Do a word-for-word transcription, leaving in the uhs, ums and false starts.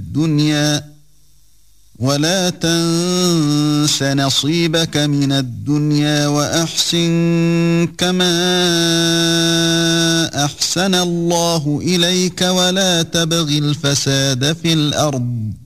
الدنيا ولا تنس نصيبك من الدنيا وأحسن كما أحسن الله إليك ولا تبغ الفساد في الأرض